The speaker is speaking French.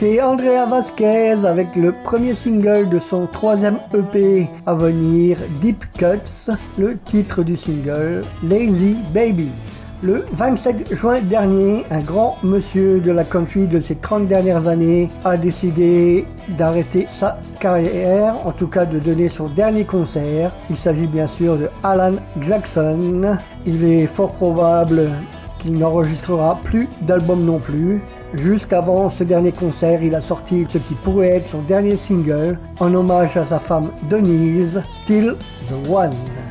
C'était Andrea Vasquez avec le premier single de son troisième EP à venir, Deep Cuts, le titre du single, Lazy Baby. Le 27 juin dernier, un grand monsieur de la country de ces 30 dernières années a décidé d'arrêter sa carrière, en tout cas de donner son dernier concert. Il s'agit bien sûr de Alan Jackson. Il est fort probable qu'il n'enregistrera plus d'album non plus. Jusqu'avant ce dernier concert, il a sorti ce qui pourrait être son dernier single en hommage à sa femme Denise, Still the One.